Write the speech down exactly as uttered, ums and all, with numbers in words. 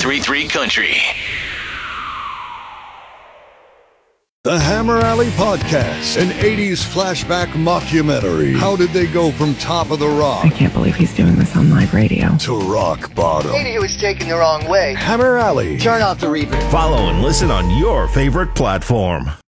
three three Country. The Hammer Alley Podcast, an eighties flashback mockumentary. How did they go from top of the rock? I can't believe he's doing this on live radio. To rock bottom. Maybe he was taken the wrong way. Hammer Alley. Turn off the reverb. Follow and listen on your favorite platform.